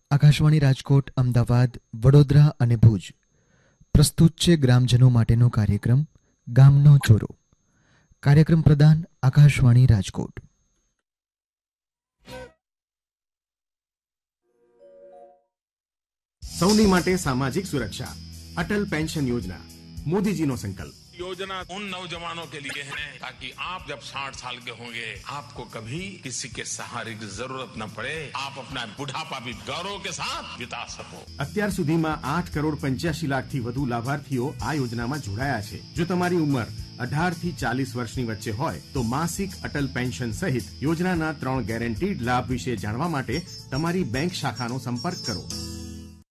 આકાશવાણી રાજકોટ, અમદાવાદ, વડોદરા અને ભુજ પ્રસ્તુત છે ગ્રામજનો માટેનો કાર્યક્રમ ગામનો ચોરો. કાર્યક્રમ પ્રદાન આકાશવાણી રાજકોટ. સૌની માટે સામાજિક સુરક્ષા, અટલ પેન્શન યોજના, મોદીજીનો સંકલ્પ. योजना उन नौजवानों के लिए है ताकि आप जब 60 साल के होंगे आपको कभी किसी के सहारे की जरूरत न पड़े, आप अपना बुढ़ापा भी गौरव के साथ बिता सको. અત્યાર સુધીમાં 8,85,00,000 થી વધુ લાભાર્થીઓ આ યોજનામાં જોડાયા છે. જો તમારી ઉંમર 18 થી 40 વર્ષની વચ્ચે હોય તો માસિક અટલ પેન્શન સહિત યોજનાના 3 ગેરંટીડ લાભ વિશે જાણવા માટે તમારી બેંક શાખાનો સંપર્ક કરો.